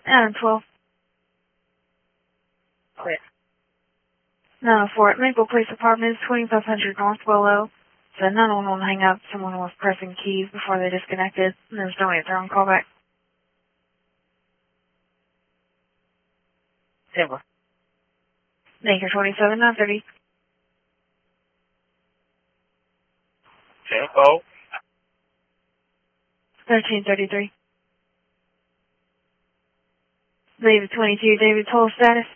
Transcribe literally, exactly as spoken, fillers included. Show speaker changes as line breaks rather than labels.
Adam twelve.
Clear.
nine oh four at Maple Place Apartments, twenty-five hundred North Willow. So nine one one hang up. Someone was pressing keys before they disconnected. And there's no answer on callback.
Simple.
Maker twenty-seven, nine thirty.
Tempo.
thirteen thirty-three. David twenty-two, David toll status.